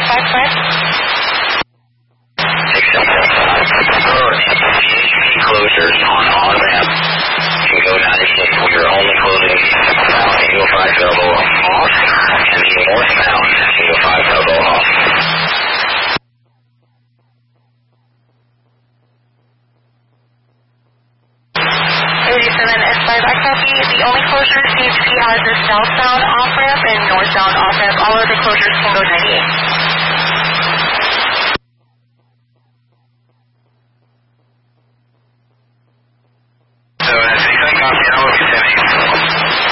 5 clear. 675. Closures on ramp. You go 96. We are only closing south Tango 5 elbow off and the northbound Tango 5 elbow off. 37 S5, I copy. The only closure CHP has is southbound off-ramp and northbound off-ramp. All other closures can go 96.